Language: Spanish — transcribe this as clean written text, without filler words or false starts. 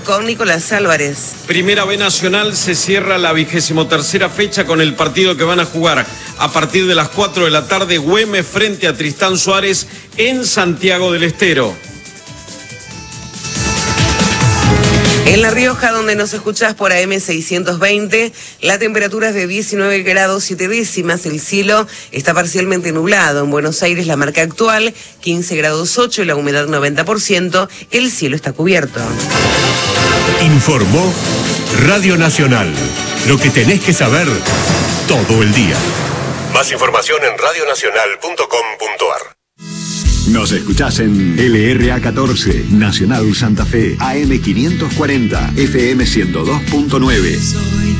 Con Nicolás Álvarez. Primera B Nacional se cierra la 23ª fecha con el partido que van a jugar a partir de las 4 de la tarde, Güemes frente a Tristán Suárez en Santiago del Estero. En La Rioja, donde nos escuchás por AM 620, la temperatura es de 19 grados 7 décimas, el cielo está parcialmente nublado. En Buenos Aires, la marca actual, 15 grados 8, la humedad 90%, el cielo está cubierto. Informó Radio Nacional, lo que tenés que saber todo el día. Más información en radionacional.com.ar. Nos escuchás en LRA 14, Nacional Santa Fe, AM 540, FM 102.9.